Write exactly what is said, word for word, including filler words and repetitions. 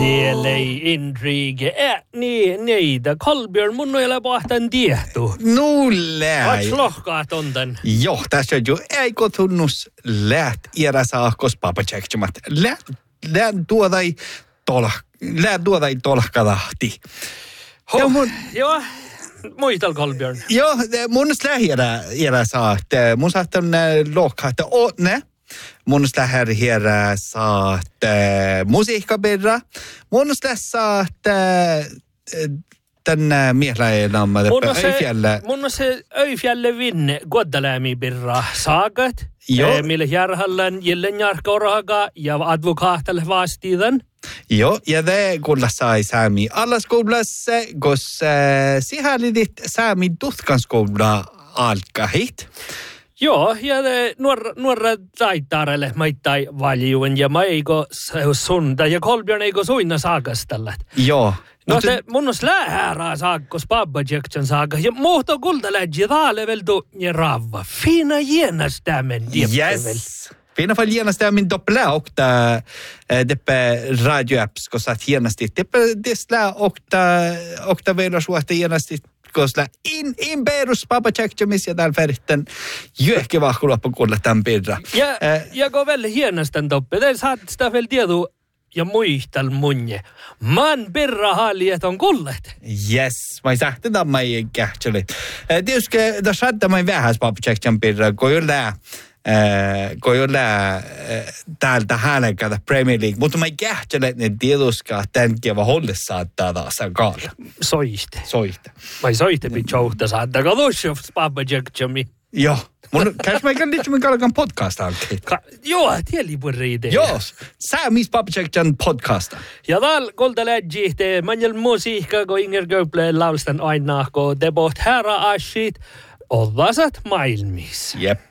Tielei intrige. Äh, niin, niitä. Kolbjörn, mun ei ole pahtan tiehtu. Nulle. Oot lohkaat on tän? Joo, tässä on jo eikö tunnus läht iära saakos papatseksumat. Läht, läht tuodai tolh, läht tuodai tolhkadahti. Huh, mun... Joo, muistal Kolbjörn. Joo, mun lähiärä iära saat. Mun saat on lohkaat åtne. Mun lähär här saat musiikkabirra. Mun saat tän miehläinen Öifjälle. Mun on se Öifjälle vinne Guadalami birra saagat. Joo. Mille järhallan jälleen jarkkoraga ja advokaatalle vastiidan. Joo, ja det kuulla sai saami allaskoulassa, koska sihälidit saami tutkanskoula alkahit. Joo, ja nuorra, nuorra taitaarelle maittai valjuen ja mä eikö sunda ja Kolbjörn eikö suinna saakastalla. Joo. No mutta... te mun on lähärää saakkos pabbajeksen saakka ja muuta kulta lähti taaleveltu ja ravva. Fina jänas tämän dieppevel. Yes. Fina fall jänas min doppla och där deppe radioapps koska hienosti. Deppe desla och och där väl så att hienosti koska in in perus pabbajeksemis ja täällä veritten jyhke vahkulappu kuulla tämän pirra. Ja äh, ja go väl hienostan doppe. Det saat sitä väl tiedu ja muistal munje. Man birra haaliet on kullet. Yes, mä sähtin tämän mä ei kähtseli. Tietysti tässä saattaa mä vähäs pabbajeksen pirra, kun jo lää. Uh, kun jo lää uh, täältä häälekäätä Premier League, mutta mä ei kähtsele, että tietysti tämän kieva holle saattaa taas kaalla. Soiste. Soiste. Mä ei soiste pitchouhta saattaa, katsoi pabbajeksen. Joo. Mun käs mä ikään liittymin kalkan podcast-hankkeet. Joo, tieli purri idea. Joo, sä mis pabbajeksen podcasta. Ja täällä kolta lähtjihte, manjal musiikka, kun Inger Göble laustan aina, kun te boht herra asit, odvasat maailmis. Jep.